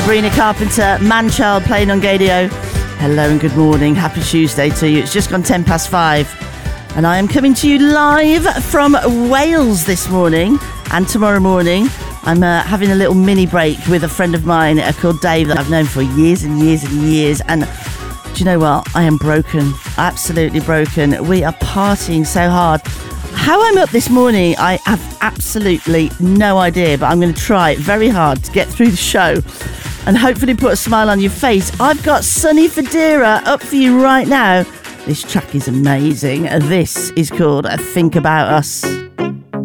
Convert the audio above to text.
Sabrina Carpenter, Man-Child playing on Gadio. Hello and good morning. Happy Tuesday to you. It's just gone 5:10. And I am coming to you live from Wales this morning and tomorrow morning. I'm having a little mini break with a friend of mine called Dave that I've known for years and years and years. And do you know what? I am broken. Absolutely broken. We are partying so hard. How I'm up this morning, I have absolutely no idea, but I'm going to try very hard to get through the show and hopefully put a smile on your face. I've got Sonny Fodera up for you right now. This track is amazing. This is called Think About Us.